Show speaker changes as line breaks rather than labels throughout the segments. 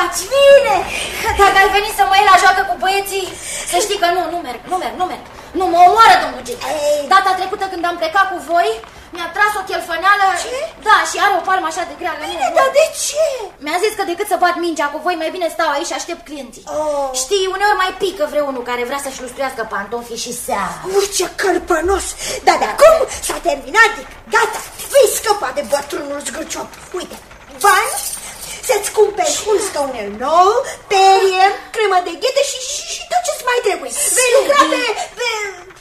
faci? Vine! Dacă ai venit să mă iei la joacă cu băieții, să știi că nu merg. Nu, mă omoară domnul G. Data trecută când am plecat cu voi, mi-a tras o chelfăneală. Ce? Da, și are o palmă așa de grea.
Bine, dar de ce?
Mi-a zis că decât să bat mingea cu voi, mai bine stau aici și aștept clienții. Știi, uneori mai pică vreunul care vrea să-și lustruiască pantofii și seara.
Ce cărpănos! Dar de acum s-a terminat, gata, vei scăpa de bătrânul zgârciop. Uite, bani, să-ți cumperi un scaunel nou, perie, cremă de ghete și tot ce-ți mai trebuie. Vei lucra pe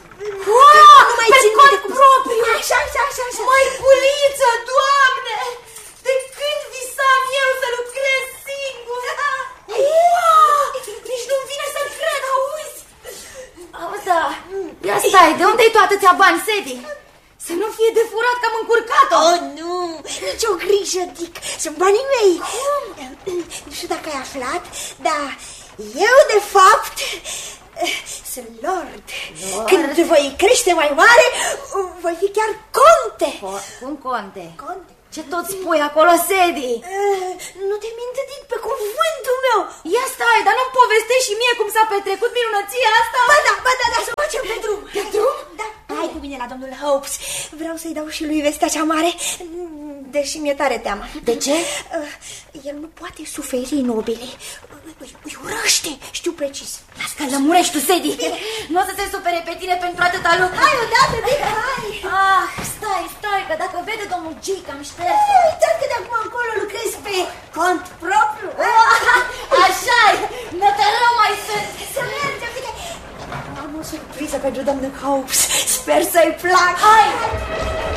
cont propriu.
Așa.
Măiculiță, Doamne! De când visam eu să lucrez singur? Nici nu-mi vine să cred, auzi? Da, ia stai, de unde-i tu atâția bani, Sedi? Să nu fie de furat că am încurcat-o.
Nu, nicio grijă, Dick, sunt banii mei. Nu știu dacă ai aflat, dar eu, de fapt, sunt lord. Când voi crește mai mare, voi fi chiar conte.
Cum conte? Ce tot spui acolo, Sedi?
Nu te minte, Dick, pe cuvântul meu.
Ia stai, dar nu-mi povestești și mie cum s-a petrecut minunăția asta?
Ba da, să facem pe drum. Pe drum? Da. Hai cu mine la domnul Hopes. Vreau să-i dau și lui vestea cea mare, deși mi-e tare teamă.
De ce?
El nu poate suferi nobilii. Îi urăște, știu precis.
Las că lămurești tu, Sedi. Nu o să se supere pe tine pentru atâta lucru.
Hai odată, Dick, hai.
Stai, că dacă vede domnul G că am șters.
Uite că de acum încolo lucrezi pe cont propriu.
Așa-i, nătărău mai sunt.
Să mergem, uite. Am o surpriză pentru domnul Hopes. Sper să-i placă.
Hai!